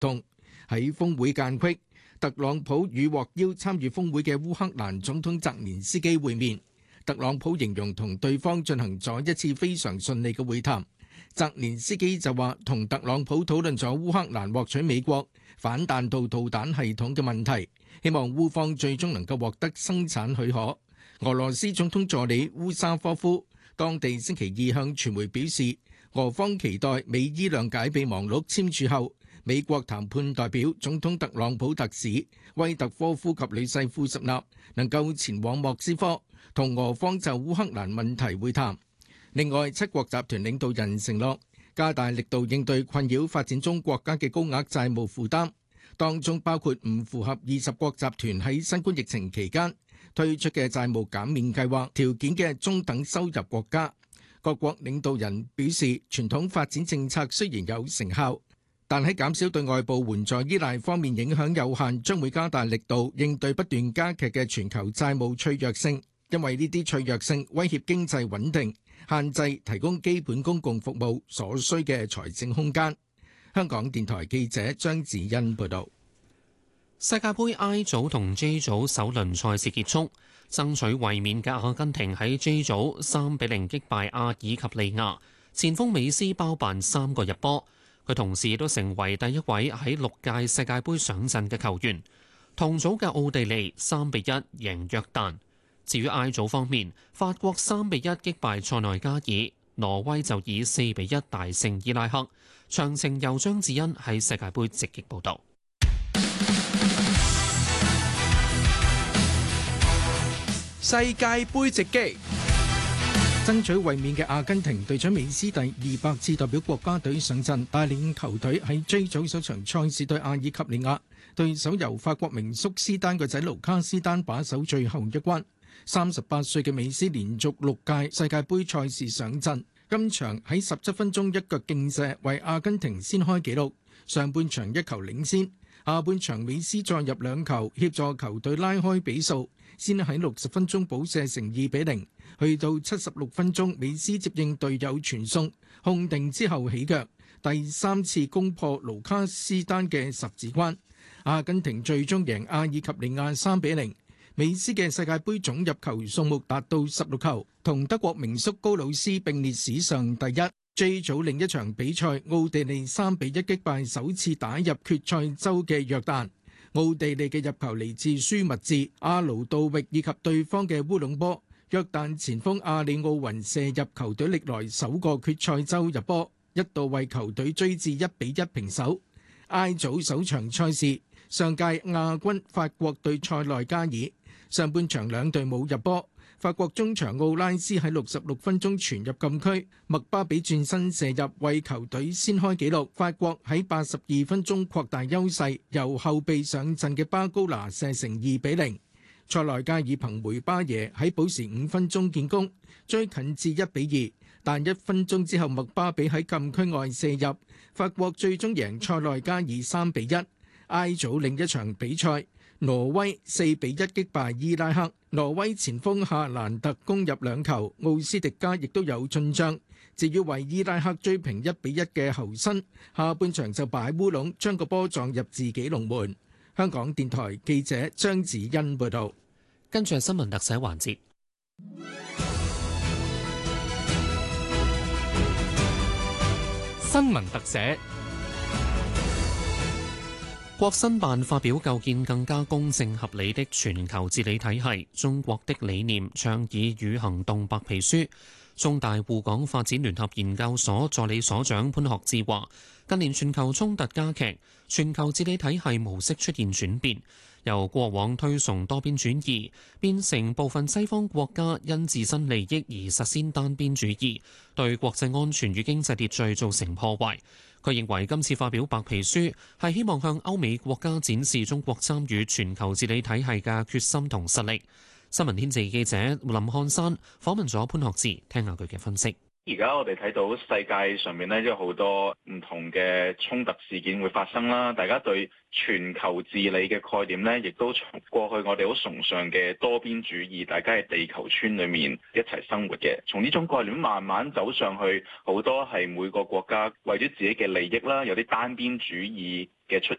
動。喺峰會間隙，特朗普與獲邀參與峰會嘅烏克蘭總統澤連斯基會面。特朗普形容同對方進行咗一次非常順利嘅會談。澤連斯基就話同特朗普討論咗烏克蘭獲取美國反彈道導彈系統嘅問題，希望烏方最終能夠獲得生產許可。俄羅斯總統助理烏沙科夫當地星期二向傳媒表示，俄方期待美伊諒解備忘錄簽署後，美國談判代表總統特朗普特使威特科夫及女婿庫什納能夠前往莫斯科同俄方就烏克蘭問題會談。另外，七國集團領導人承諾加大力度應對困擾發展中國家嘅高額債務負擔，當中包括唔符合20國集團喺新冠疫情期間推出嘅債務減免計劃條件嘅中等收入國家。各國領導人表示，傳統發展政策雖然有成效，但喺減少對外部援助依賴方面影響有限，將會加大力度應對不斷加劇嘅全球債務脆弱性，因為呢啲脆弱性威脅經濟穩定，限制提供基本公共服務所需嘅財政空間。香港電台記者張子欣報道。 世界盃 I 組同 J 組首輪賽事結束，爭取衛冕嘅阿根廷喺 J 組3-0擊敗阿爾及利亞，前鋒美斯包辦3個入波，佢同時亦都成為第一位喺6屆世界盃上陣嘅球員。同組嘅奧地利3-1贏約旦。至於 I 組方面，法國3-1擊敗塞內加爾，挪威就以4-1大勝伊拉克。詳情由張智恩喺世界盃直擊報導。 世界盃直擊，爭取衛冕嘅阿根廷隊長美斯第200次代表國家隊上陣，帶領球隊喺 J 組首場賽事對阿爾及利亞，對手由法國名宿斯丹個仔盧卡斯丹把守最後一關。38歲嘅美斯連續6屆世界盃賽事上陣，今場喺17分鐘一腳勁射為阿根廷先開紀錄，上半場1球領先，下半場美斯再入2球協助球隊拉開比數。先喺60分鐘補射成2-0，去到76分鐘，美斯接應隊友傳送，控定之後起腳，第3次攻破盧卡斯丹嘅十指關。阿根廷最終贏阿爾及利亞3-0，美斯嘅世界盃總入球數目達到16球，同德國名宿高魯斯並列史上第一。J 組另一場比賽，奧地利3-1擊敗首次打入決賽周嘅約旦。奧地利嘅入球嚟自舒密治、阿盧杜域以及對方嘅烏龍波。約旦前鋒阿里奧雲射入球隊歷來首個決賽周入波，一度為球隊追至1-1平手。I 組首場賽事，上屆亞軍法國對塞內加爾，上半場兩隊冇入波。法國中場奧拉斯喺66分鐘傳入禁區，麥巴比轉身射入為球隊先開紀錄。法國喺82分鐘擴大優勢，由後備上陣嘅巴高拿射成2-0。塞內加爾憑梅巴耶喺補時5分鐘建功，追近至1-2，但1分鐘之後麥巴比喺禁區外射入，法國最終贏塞內加爾3-1。I 組另一場比賽，挪威4-1擊敗伊拉克，挪威前鋒夏蘭特攻入2球，奧斯迪加亦都有進帳。至於為伊拉克追平1-1嘅侯新，下半場就擺烏龍，將個波撞入自己龍門。香港電台記者張子欣報道。 跟住係新聞特寫環節。 新聞特寫。 國新辦發表構建更加公正合理的全球治理體系，中國的理念倡議與行動白皮書。中大滬港發展聯合研究所助理所長潘學志話，近年全球衝突加劇，全球治理體系模式出現轉變，由過往推崇多邊主義變成部分西方國家因自身利益而實施單邊主義，對國際安全與經濟秩序造成破壞。佢認為今次發表白皮書係希望向歐美國家展示中國參與全球治理體系嘅決心同實力。新聞天地記者林漢山訪問咗潘學志，聽下佢嘅分析。 而家我哋睇到世界上面咧，有好多唔同嘅衝突事件會發生啦。大家對全球治理嘅概念咧，亦都從過去我哋好崇尚嘅多邊主義，大家喺地球村裏面一齊生活嘅，從呢種概念慢慢走上去，好多係每個國家為咗自己嘅利益啦，有啲單邊主義嘅出